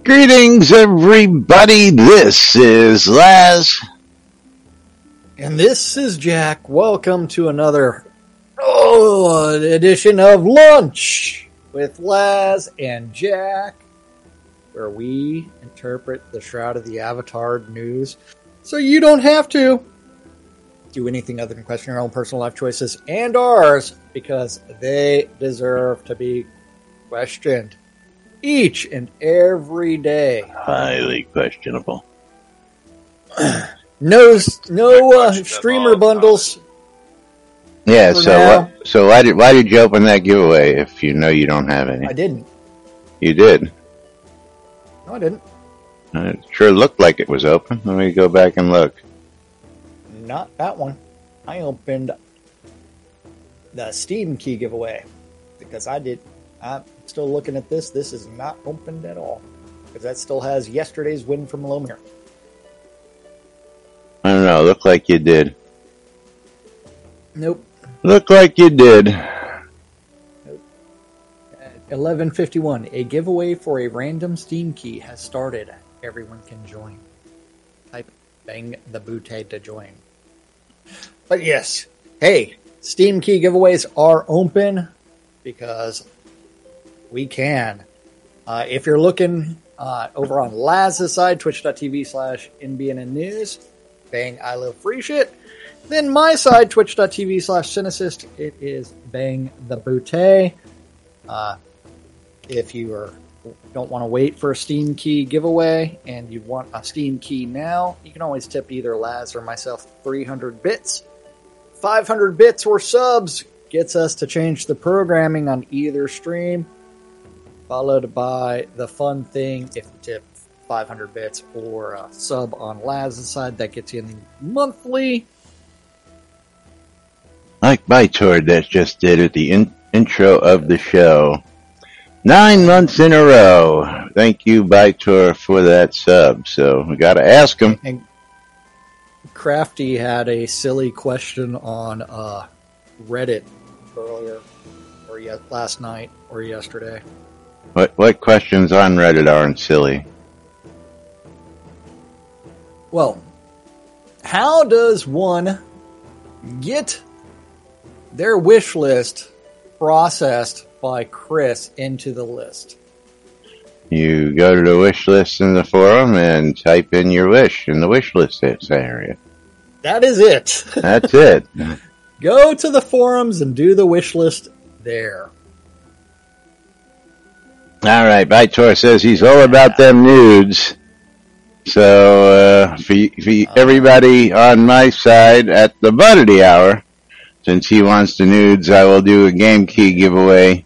Greetings, everybody. This is Laz. And this is Jack. Welcome to another edition of Lunch with Laz and Jack, where we interpret the Shroud of the Avatar news so you don't have to do anything other than question your own personal life choices and ours, because they deserve to be questioned each and every day. Highly questionable. No streamer bundles. Yeah. So why did you open that giveaway if you know you don't have any? I didn't. You did. No, I didn't. It sure looked like it was open. Let me go back and look. Not that one. I opened the Steam key giveaway because I'm still looking at this. This is not opened at all because that still has yesterday's win from Lomir. I don't know. Looked like you did. Nope. Looked like you did. Nope. At 11:51, a giveaway for a random Steam key has started. Everyone can join. Type bang the bootay to join. But yes, hey, Steam key giveaways are open because we can. If you're looking over on Laz's side, twitch.tv/NBNN News, bang I love free shit. Then my side, twitch.tv/Cynicist, it is bang the bootay. If you don't want to wait for a Steam key giveaway and you want a Steam key now, you can always tip either Laz or myself 300 bits. 500 bits or subs gets us to change the programming on either stream, followed by the fun thing if you tip 500 bits or a sub on Laz's side. That gets you in the monthly. Like Bytor that just did at the intro of the show. 9 months in a row. Thank you, Bytor, for that sub. So we got to ask him. And Crafty had a silly question on Reddit earlier, or last night, or yesterday. What questions on Reddit aren't silly? Well, how does one get their wish list processed by Chris into the list? You go to the wish list in the forum and type in your wish in the wish list area. That is it. That's it. Go to the forums and do the wish list there. All right, Bytor says he's all about them nudes. So for everybody on my side at the butt of the hour, since he wants the nudes, I will do a game key giveaway